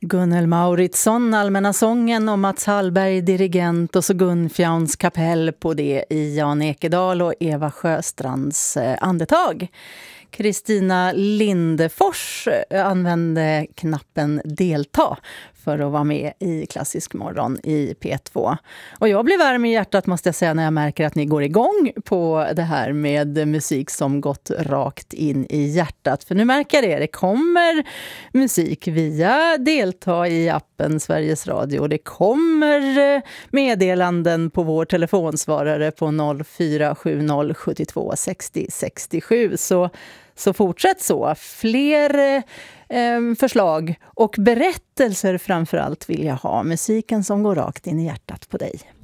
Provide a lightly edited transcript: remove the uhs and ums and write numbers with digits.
Gunnel Mauritsson, Allmänna sången, och Mats Hallberg, dirigent, och så Gunfjauns kapell på det i Jan Ekedal och Eva Sjöstrands andetag. Kristina Lindefors använde knappen delta för att vara med i Klassisk morgon i P2. Och jag blir varm i hjärtat, måste jag säga, när jag märker att ni går igång på det här med musik som gått rakt in i hjärtat. För nu märker jag det kommer musik via delta i appen Sveriges Radio. Det kommer meddelanden på vår telefonsvarare på 0470 72 60 67. Så fortsätt så. Fler förslag och berättelser framförallt vill jag ha. Musiken som går rakt in i hjärtat på dig.